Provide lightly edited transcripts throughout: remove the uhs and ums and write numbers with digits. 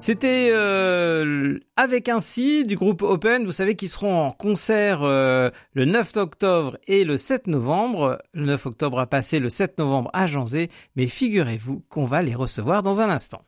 C'était avec Ainsi du groupe Open, vous savez qu'ils seront en concert le 9 octobre et le 7 novembre. Le 9 octobre à passer, le 7 novembre à Janzé, mais figurez-vous qu'on va les recevoir dans un instant.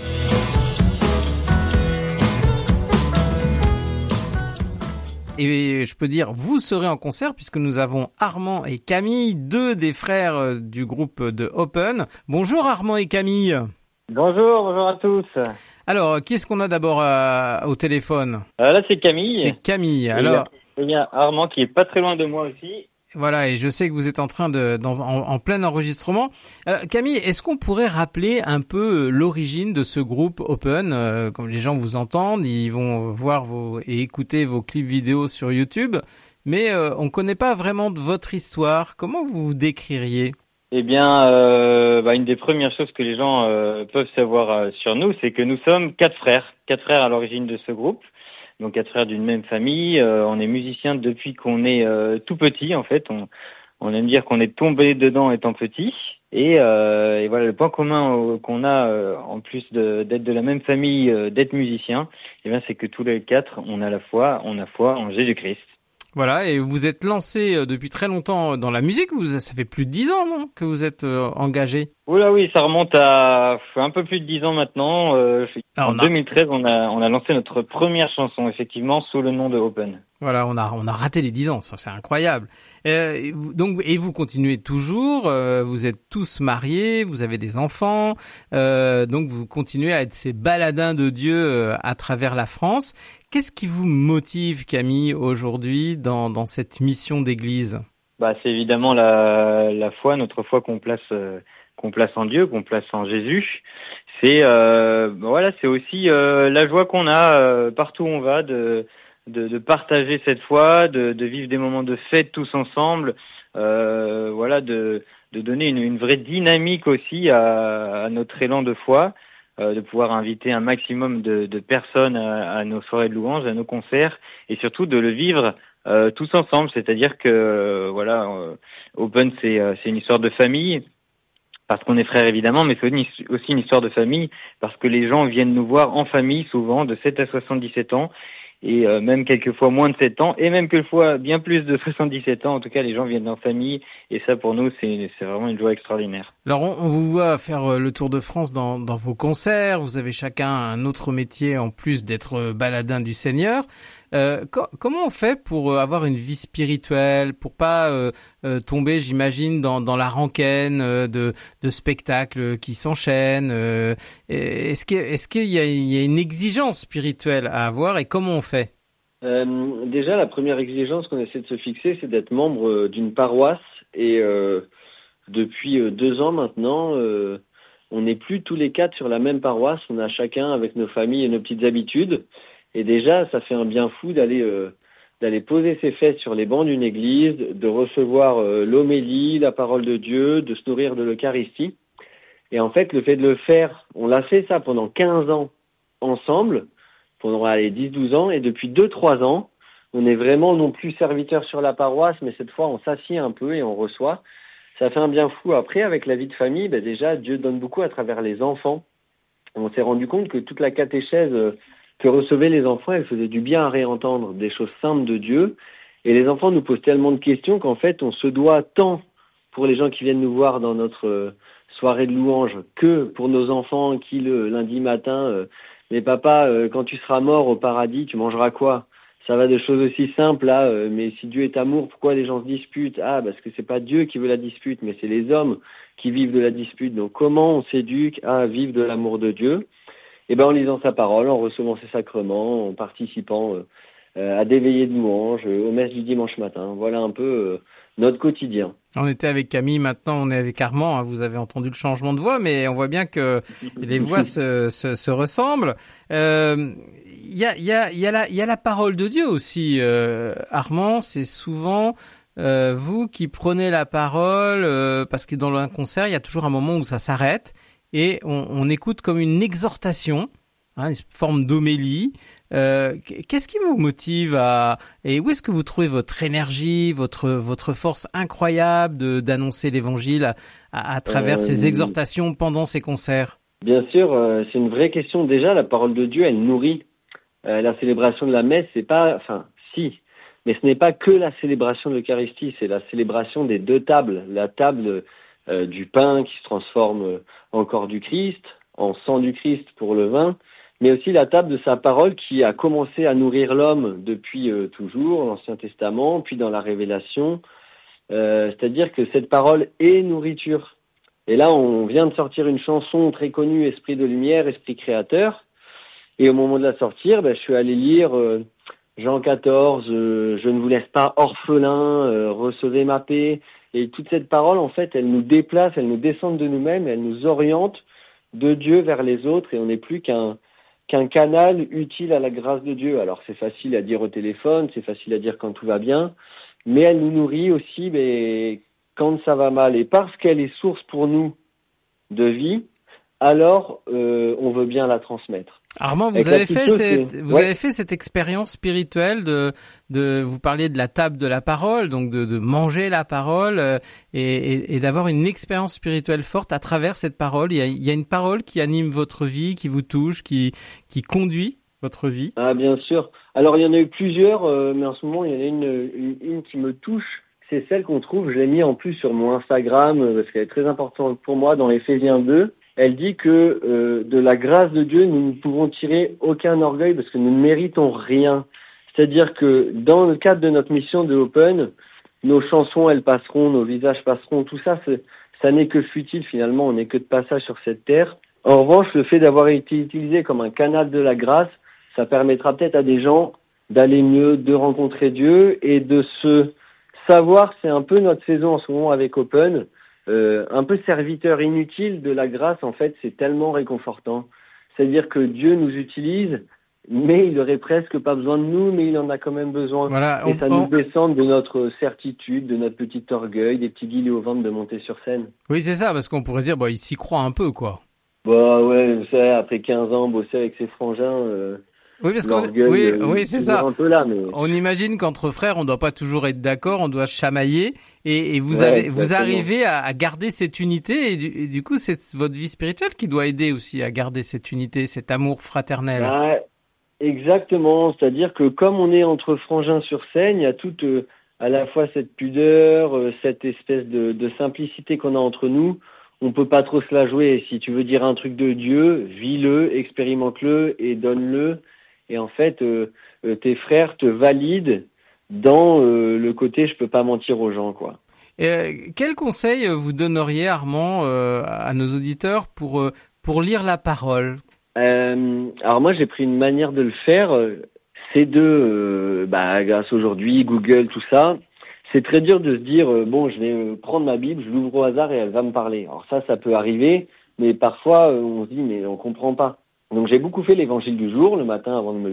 Et je peux dire, vous serez en concert puisque nous avons Armand et Camille, deux des frères du groupe de Open. Bonjour Armand et Camille. Bonjour à tous. Alors, qui est-ce qu'on a d'abord au téléphone ? Là, c'est Camille. C'est Camille. Alors, il y a Armand qui est pas très loin de moi aussi. Voilà, et je sais que vous êtes en train en plein enregistrement. Alors, Camille, est-ce qu'on pourrait rappeler un peu l'origine de ce groupe Open ? Comme les gens vous entendent, ils vont voir et écouter vos clips vidéo sur YouTube, mais on connaît pas vraiment de votre histoire. Comment vous vous décririez ? Eh bien, une des premières choses que les gens peuvent savoir sur nous, c'est que nous sommes quatre frères à l'origine de ce groupe. Donc 4 frères d'une même famille. On est musiciens depuis qu'on est tout petit, en fait. On aime dire qu'on est tombé dedans étant petit. Et voilà, le point commun qu'on a, en plus d'être de la même famille, d'être musiciens, eh bien, c'est que tous les quatre, on a foi en Jésus-Christ. Voilà, et vous êtes lancé depuis très longtemps dans la musique. Ça fait plus de 10 ans, non, que vous êtes engagé ? Oula oui, ça remonte à un peu plus de 10 ans maintenant. En 2013, on a lancé notre première chanson, effectivement, sous le nom de Open. Voilà, on a raté les 10 ans, ça, c'est incroyable. Et vous continuez toujours, vous êtes tous mariés, vous avez des enfants, donc vous continuez à être ces baladins de Dieu à travers la France. Qu'est-ce qui vous motive, Camille, aujourd'hui dans cette mission d'église ? C'est évidemment la foi, notre foi qu'on place en Dieu, qu'on place en Jésus. C'est c'est aussi la joie qu'on a partout où on va de partager cette foi, de vivre des moments de fête tous ensemble, de donner une vraie dynamique aussi à notre élan de foi, de pouvoir inviter un maximum de personnes à nos soirées de louanges, à nos concerts, et surtout de le vivre tous ensemble. C'est-à-dire que Open c'est une histoire de famille, parce qu'on est frères évidemment, mais c'est aussi une histoire de famille, parce que les gens viennent nous voir en famille souvent de 7 à 77 ans, et même quelquefois moins de 7 ans, et même quelquefois bien plus de 77 ans. En tout cas, les gens viennent en famille, et ça pour nous, c'est vraiment une joie extraordinaire. Alors, on vous voit faire le tour de France dans vos concerts, vous avez chacun un autre métier en plus d'être baladin du Seigneur. Comment on fait pour avoir une vie spirituelle, pour pas tomber, j'imagine, dans la rengaine de spectacles qui s'enchaînent. Est-ce qu'il y a une exigence spirituelle à avoir et comment on fait ? Déjà, la première exigence qu'on essaie de se fixer, c'est d'être membre d'une paroisse. Et depuis 2 ans maintenant, on n'est plus tous les 4 sur la même paroisse. On a chacun avec nos familles et nos petites habitudes. Et déjà, ça fait un bien fou d'aller poser ses fesses sur les bancs d'une église, de recevoir l'homélie, la parole de Dieu, de se nourrir de l'Eucharistie. Et en fait, le fait de le faire, on l'a fait ça pendant 15 ans ensemble, pendant 10-12 ans, et depuis 2-3 ans, on n'est vraiment non plus serviteur sur la paroisse, mais cette fois, on s'assied un peu et on reçoit. Ça fait un bien fou. Après, avec la vie de famille, déjà, Dieu donne beaucoup à travers les enfants. On s'est rendu compte que toute la catéchèse que recevaient les enfants, elle faisait du bien à réentendre des choses simples de Dieu. Et les enfants nous posent tellement de questions qu'en fait, on se doit tant pour les gens qui viennent nous voir dans notre soirée de louanges que pour nos enfants qui, le lundi matin, mais papa, quand tu seras mort au paradis, tu mangeras quoi ? Ça va de choses aussi simples là, mais si Dieu est amour, pourquoi les gens se disputent ? Parce que c'est pas Dieu qui veut la dispute, mais c'est les hommes qui vivent de la dispute. Donc comment on s'éduque à vivre de l'amour de Dieu ? En lisant sa parole, en recevant ses sacrements, en participant à des veillées de louanges, aux messes du dimanche matin. Voilà un peu notre quotidien. On était avec Camille, maintenant on est avec Armand. Vous avez entendu le changement de voix, mais on voit bien que les voix se ressemblent. Il y a la parole de Dieu aussi. Armand, c'est souvent vous qui prenez la parole, parce que dans un concert, il y a toujours un moment où ça s'arrête. Et on écoute comme une exhortation, une forme d'homélie. Qu'est-ce qui vous motive et où est-ce que vous trouvez votre énergie, votre force incroyable d'annoncer l'évangile à travers ces exhortations pendant ces concerts ? Bien sûr, c'est une vraie question. Déjà, la parole de Dieu, elle nourrit. La célébration de la messe, c'est pas, enfin, si, mais ce n'est pas que la célébration de l'Eucharistie, c'est la célébration des deux tables. La table du pain qui se transforme en corps du Christ, en sang du Christ pour le vin, mais aussi la table de sa parole qui a commencé à nourrir l'homme depuis toujours, l'Ancien Testament, puis dans la Révélation. C'est-à-dire que cette parole est nourriture. Et là, on vient de sortir une chanson très connue, Esprit de lumière, Esprit créateur. Et au moment de la sortir, je suis allé lire Jean 14, je ne vous laisse pas orphelin, recevez ma paix. Et toute cette parole, en fait, elle nous déplace, elle nous descend de nous-mêmes, elle nous oriente de Dieu vers les autres et on n'est plus qu'un canal utile à la grâce de Dieu. Alors c'est facile à dire au téléphone, c'est facile à dire quand tout va bien, mais elle nous nourrit aussi quand ça va mal. Et parce qu'elle est source pour nous de vie, alors on veut bien la transmettre. Armand, vous avez fait cette expérience spirituelle vous parliez de la table de la parole, donc de manger la parole et d'avoir une expérience spirituelle forte à travers cette parole. Il y a une parole qui anime votre vie, qui vous touche, qui conduit votre vie. Ah bien sûr. Alors il y en a eu plusieurs, mais en ce moment il y en a une qui me touche. C'est celle qu'on trouve. Je l'ai mis en plus sur mon Instagram parce qu'elle est très importante pour moi dans Éphésiens 2. Elle dit que de la grâce de Dieu, nous ne pouvons tirer aucun orgueil parce que nous ne méritons rien. C'est-à-dire que dans le cadre de notre mission de Open, nos chansons, elles passeront, nos visages passeront, tout ça, ça n'est que futile finalement, on n'est que de passage sur cette terre. En revanche, le fait d'avoir été utilisé comme un canal de la grâce, ça permettra peut-être à des gens d'aller mieux, de rencontrer Dieu et de se savoir, c'est un peu notre saison en ce moment avec Open, un peu serviteur inutile de la grâce, en fait, c'est tellement réconfortant. C'est-à-dire que Dieu nous utilise, mais il aurait presque pas besoin de nous, mais il en a quand même besoin. Voilà, et ça nous descend de notre certitude, de notre petit orgueil, des petits guillemets au ventre de monter sur scène. Oui, c'est ça, parce qu'on pourrait dire, il s'y croit un peu, quoi. Bah ouais, vous savez, après 15 ans, bosser avec ses frangins... Oui, parce que oui, c'est ça. Un peu là, mais... On imagine qu'entre frères, on doit pas toujours être d'accord, on doit se chamailler, et vous arrivez à garder cette unité, et du coup, c'est votre vie spirituelle qui doit aider aussi à garder cette unité, cet amour fraternel. Ah, exactement. C'est-à-dire que comme on est entre frangins sur scène, il y a toute à la fois cette pudeur, cette espèce de simplicité qu'on a entre nous. On peut pas trop se la jouer. Si tu veux dire un truc de Dieu, vis-le, expérimente-le et donne-le. Et en fait, tes frères te valident dans le côté je peux pas mentir aux gens, quoi. Quel conseil vous donneriez, Armand, à nos auditeurs pour lire la parole? Alors moi, j'ai pris une manière de le faire. C'est grâce aujourd'hui, Google, tout ça. C'est très dur de se dire, je vais prendre ma Bible, je l'ouvre au hasard et elle va me parler. Alors ça peut arriver, mais parfois on se dit, mais on comprend pas. Donc j'ai beaucoup fait l'évangile du jour le matin avant de me